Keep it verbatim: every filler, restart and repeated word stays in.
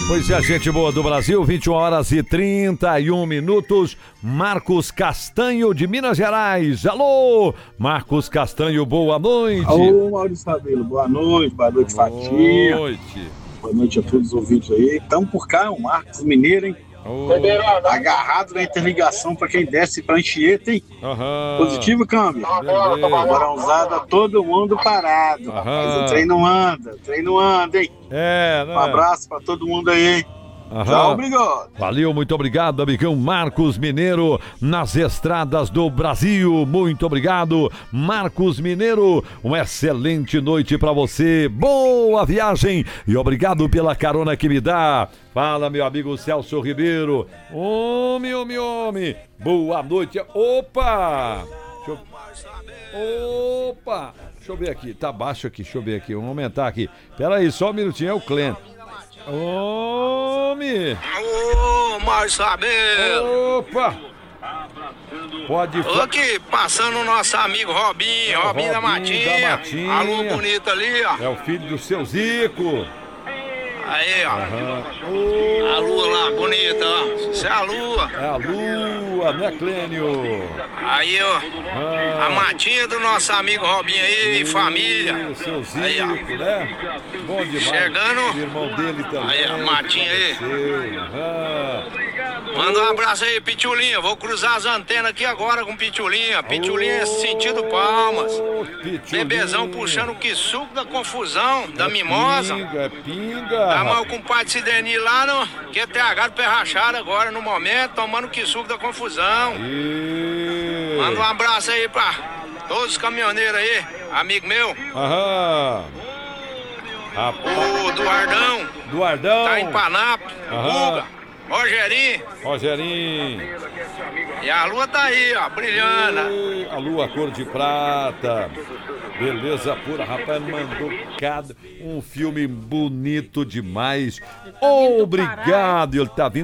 Pois é, gente boa do Brasil, vinte e uma horas e trinta e um minutos. Marcos Castanho, de Minas Gerais. Alô, Marcos Castanho, boa noite. Alô, Maurício Rabelo, boa noite, boa noite, Fatia. Boa noite. Boa noite a todos os ouvintes aí. Estamos por cá, o Marcos Mineiro, hein? Oh. Agarrado na interligação para quem desce para Anchieta, hein? Uhum. Positivo, câmbio. Morãozada, todo mundo parado. Uhum. Mas o trem não anda, o trem não anda, hein? É, né? Um abraço para todo mundo aí, hein? Uhum. Tchau, obrigado. Valeu, muito obrigado, amigão Marcos Mineiro, nas estradas do Brasil. Muito obrigado, Marcos Mineiro. Uma excelente noite pra você. Boa viagem e obrigado pela carona que me dá. Fala, meu amigo Celso Ribeiro. Homem, homem, homem. Boa noite. Opa! Deixa eu... Opa! Deixa eu ver aqui. Tá baixo aqui. Deixa eu ver aqui. Vamos aumentar aqui. Pera aí, só um minutinho. É o Clênio. Homem! Ô, Márcio Rabelo! Opa! Pode Tô aqui passando o nosso amigo Robinho, é, Robinho, Robinho da Matinha. da Matinha. A lua bonita ali, ó. É o filho do seu Zico. Aí, ó. Uhum. A lua lá, bonita, ó. Isso é a lua. É a lua, né, Clênio? Aí, ó. Ah. A matinha do nosso amigo Robinho aí, e família. Seu Zico, aí, né? Bom demais. Chegando. O irmão dele também. Aí, a matinha aí. Uhum. Manda um abraço aí, Pitulinha. Vou cruzar as antenas aqui agora com Pitulinha. Pitulinha é sentido Palmas. Pitulinha. Bebezão puxando o quissuco da confusão, da é mimosa. Pinga, é pinga. Tá mal com o pai de Sideni lá no Q T H do Pé Rachado agora, no momento, tomando o quissuco da confusão. E... Manda um abraço aí pra todos os caminhoneiros aí, amigo meu. Aham. O Duardão. Duardão. Tá em Panápolis. Guga. Rogerinho. Rogerinho. E a lua tá aí, ó, brilhando. E a lua cor de prata. Beleza pura, rapaz, mandou cada um filme bonito demais. Obrigado, ele tá vindo.